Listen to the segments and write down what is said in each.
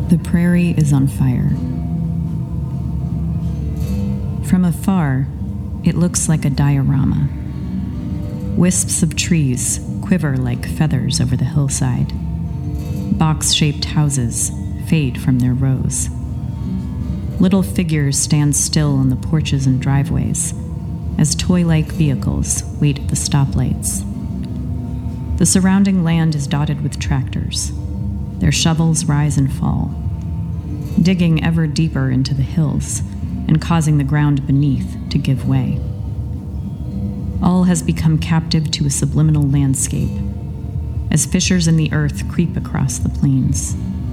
The prairie is on fire. From afar, it looks like a diorama. Wisps of trees quiver like feathers over the hillside. Box-shaped houses fade from their rows. Little figures stand still on the porches and driveways as toy-like vehicles wait at the stoplights. The surrounding land is dotted with tractors. Their shovels rise and fall, digging ever deeper into the hills and causing the ground beneath to give way. All has become captive to a subliminal landscape as fissures in the earth creep across the plains.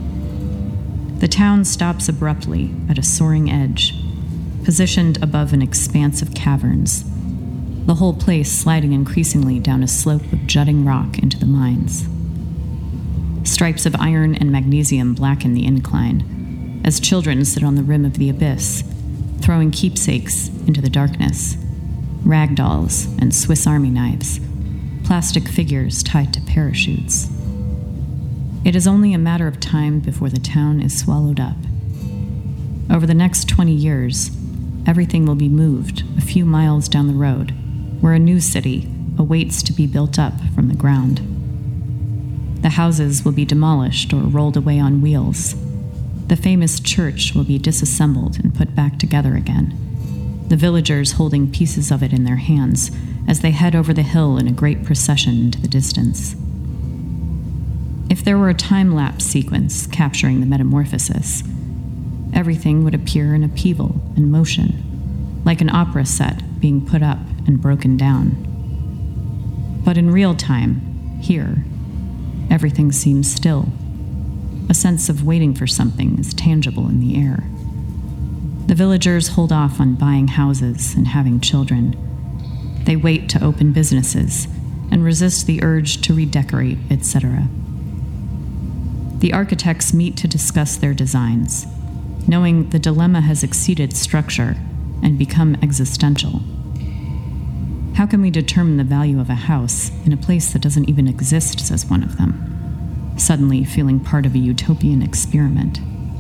The town stops abruptly at a soaring edge, positioned above an expanse of caverns, the whole place sliding increasingly down a slope of jutting rock into the mines. Stripes of iron and magnesium blacken the incline as children sit on the rim of the abyss, throwing keepsakes into the darkness, rag dolls and Swiss Army knives, plastic figures tied to parachutes. It is only a matter of time before the town is swallowed up. Over the next 20 years, everything will be moved a few miles down the road, where a new city awaits to be built up from the ground. The houses will be demolished or rolled away on wheels. The famous church will be disassembled and put back together again, the villagers holding pieces of it in their hands as they head over the hill in a great procession into the distance. If there were a time-lapse sequence capturing the metamorphosis, everything would appear in upheaval and motion, like an opera set being put up and broken down. But in real time, here, everything seems still. A sense of waiting for something is tangible in the air. The villagers hold off on buying houses and having children. They wait to open businesses and resist the urge to redecorate, etc. The architects meet to discuss their designs, knowing the dilemma has exceeded structure and become existential. How can we determine the value of a house in a place that doesn't even exist, says one of them, suddenly feeling part of a utopian experiment.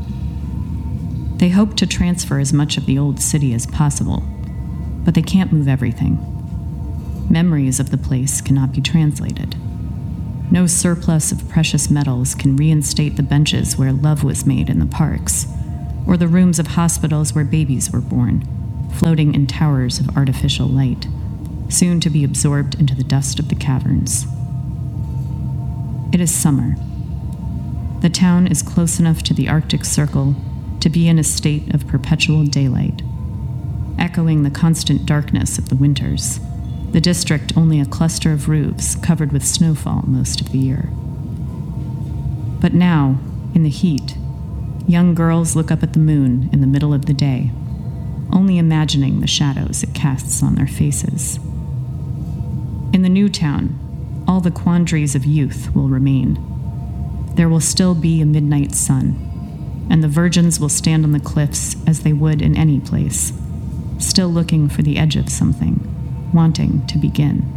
They hope to transfer as much of the old city as possible, but they can't move everything. Memories of the place cannot be translated. No surplus of precious metals can reinstate the benches where love was made in the parks, or the rooms of hospitals where babies were born, floating in towers of artificial light, soon to be absorbed into the dust of the caverns. It is summer. The town is close enough to the Arctic Circle to be in a state of perpetual daylight, echoing the constant darkness of the winters, the district only a cluster of roofs covered with snowfall most of the year. But now, in the heat, young girls look up at the moon in the middle of the day, only imagining the shadows it casts on their faces. In the new town, all the quandaries of youth will remain. There will still be a midnight sun, and the virgins will stand on the cliffs as they would in any place, still looking for the edge of something, wanting to begin.